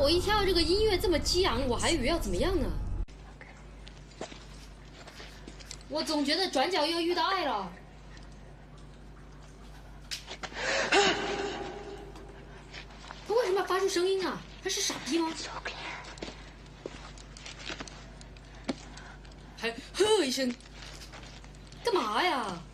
我一听到这个音乐这么激昂，我还以为要怎么样呢？我总觉得转角又遇到爱了。他为什么要发出声音啊？他是傻逼吗？还呵一声，干嘛呀？